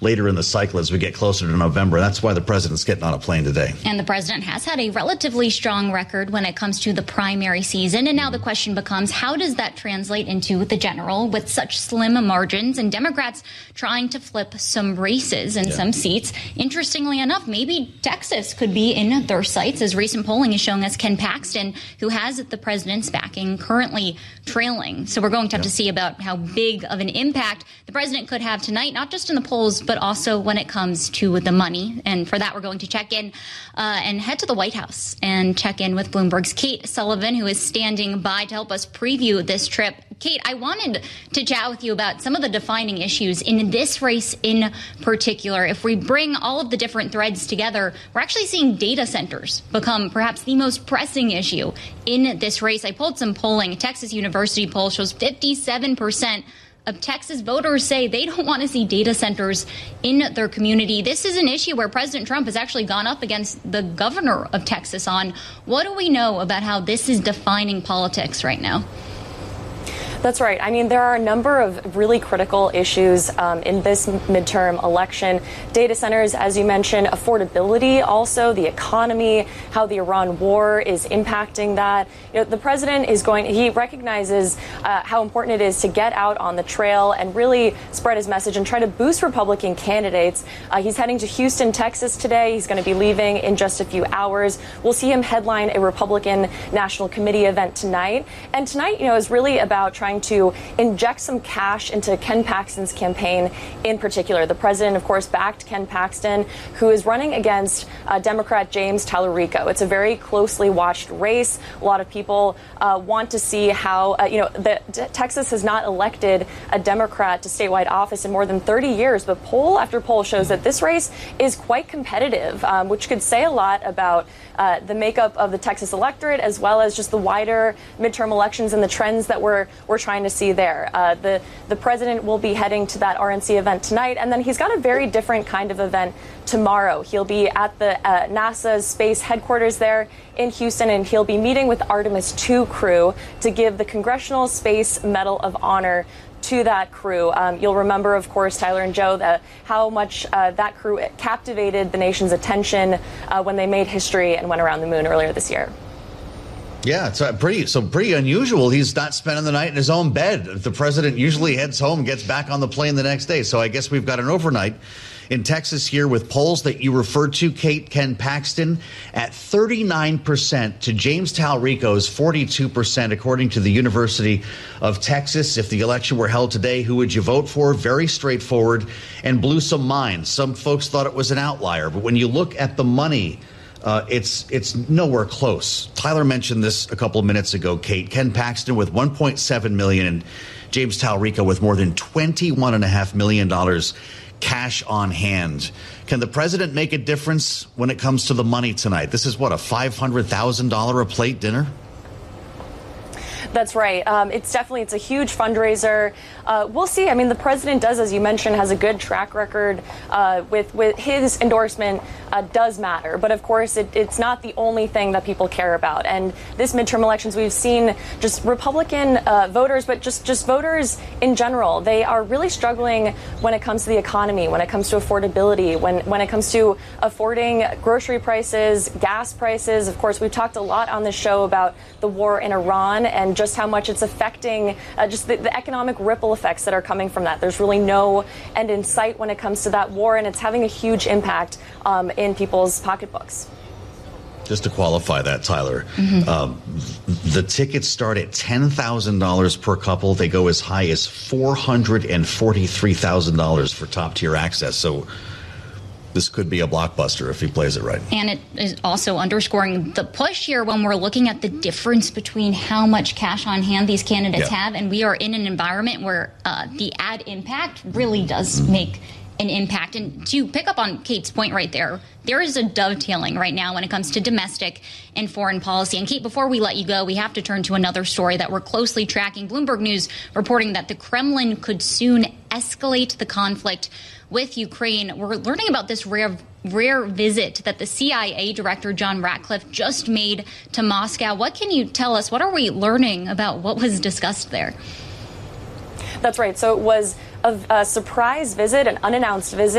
later in the cycle as we get closer to November. That's why the president's getting on a plane today. And the president has had a relatively strong record when it comes to the primary season. And now the question becomes, how does that translate into the general with such slim margins and Democrats trying to flip some races and some seats? Interestingly enough, maybe Texas could be in their sights, as recent polling is showing us Ken Paxton, who has the president's backing, currently trailing. So we're going to have to see about how big of an impact the president could have tonight, not just in the polls, but also when it comes to the money. And for that, we're going to check in and head to the White House and check in with Bloomberg's Kate Sullivan, who is standing by to help us preview this trip. Kate, I wanted to chat with you about some of the defining issues in this race in particular. If we bring all of the different threads together, we're actually seeing data centers become perhaps the most pressing issue in this race. I pulled some polling. A Texas University poll shows 57% of Texas voters say they don't want to see data centers in their community. This is an issue where President Trump has actually gone up against the governor of Texas on. What do we know about how this is defining politics right now? That's right. I mean, there are a number of really critical issues in this midterm election. Data centers, as you mentioned, affordability, also the economy, how the Iran war is impacting that. You know, the president he recognizes how important it is to get out on the trail and really spread his message and try to boost Republican candidates. He's heading to Houston, Texas today. He's going to be leaving in just a few hours. We'll see him headline a Republican National Committee event tonight. And tonight, is really about trying to inject some cash into Ken Paxton's campaign in particular. The president, of course, backed Ken Paxton, who is running against Democrat James Talerico. It's a very closely watched race. A lot of people want to see how, Texas has not elected a Democrat to statewide office in more than 30 years, but poll after poll shows that this race is quite competitive, which could say a lot about the makeup of the Texas electorate, as well as just the wider midterm elections and the trends that we're trying to see there. The president will be heading to that RNC event tonight, and then he's got a very different kind of event tomorrow. He'll be at the NASA's space headquarters there in Houston, and he'll be meeting with Artemis II crew to give the Congressional Space Medal of Honor to that crew. You'll remember, of course, Tyler and Joe, how much that crew captivated the nation's attention when they made history and went around the moon earlier this year. Yeah, it's pretty unusual. He's not spending the night in his own bed. The president usually heads home and gets back on the plane the next day. So I guess we've got an overnight in Texas here with polls that you referred to, Kate. Ken Paxton at 39% to James Talerico's 42%, according to the University of Texas. If the election were held today, who would you vote for? Very straightforward and blew some minds. Some folks thought it was an outlier. But when you look at the money, it's nowhere close. Tyler mentioned this a couple of minutes ago, Kate. Ken Paxton with $1.7 million and James Talerico with more than $21.5 million cash on hand. Can the president make a difference when it comes to the money tonight? This is what, a $500,000 a plate dinner? That's right. It's a huge fundraiser. We'll see. I mean, the president does, as you mentioned, has a good track record with his endorsement does matter. But of course, it's not the only thing that people care about. And this midterm elections, we've seen just Republican voters, but just voters in general. They are really struggling when it comes to the economy, when it comes to affordability, when it comes to affording grocery prices, gas prices. Of course, we've talked a lot on this show about the war in Iran and just how much it's affecting just the economic ripple effects that are coming from that. There's really no end in sight when it comes to that war, and it's having a huge impact in people's pocketbooks. Just to qualify that, Tyler, the tickets start at $10,000 per couple. They go as high as $443,000 for top-tier access. So this could be a blockbuster if he plays it right. And it is also underscoring the push here when we're looking at the difference between how much cash on hand these candidates have. And we are in an environment where the ad impact really does make an impact. And to pick up on Kate's point right there, there is a dovetailing right now when it comes to domestic and foreign policy. And Kate, before we let you go, we have to turn to another story that we're closely tracking. Bloomberg News reporting that the Kremlin could soon escalate the conflict with Ukraine. We're learning about this rare visit that the CIA director, John Ratcliffe, just made to Moscow. What can you tell us? What are we learning about what was discussed there? That's right. So it was a surprise visit, an unannounced visit.